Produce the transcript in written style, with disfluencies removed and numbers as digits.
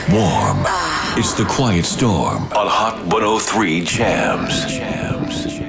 warm. It's the Quiet Storm on Hot 103 Jams.